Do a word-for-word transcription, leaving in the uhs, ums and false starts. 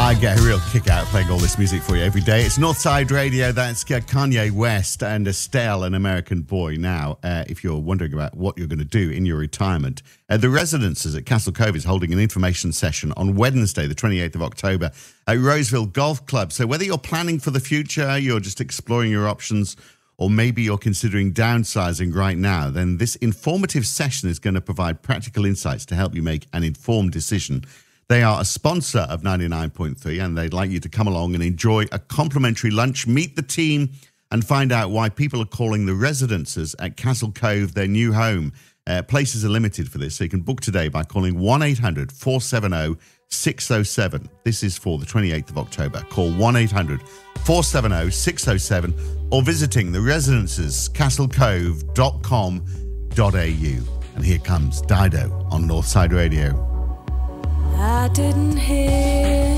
I get a real kick out of playing all this music for you every day. It's Northside Radio. That's Kanye West and Estelle, An American Boy. Now, uh, if you're wondering about what you're going to do in your retirement, uh, the Residences at Castle Cove is holding an information session on Wednesday, the twenty-eighth of October, at Roseville Golf Club. So whether you're planning for the future, you're just exploring your options, or maybe you're considering downsizing right now, then this informative session is going to provide practical insights to help you make an informed decision. They are a sponsor of ninety-nine point three, and they'd like you to come along and enjoy a complimentary lunch, meet the team, and find out why people are calling the Residences at Castle Cove their new home. Uh, places are limited for this, so you can book today by calling one eight hundred, four seven zero, six zero seven. This is for the twenty-eighth of October. Call one eight hundred, four seven zero, six zero seven or visiting the residences castle cove dot com dot a u. And here comes Dido on Northside Radio. I didn't hear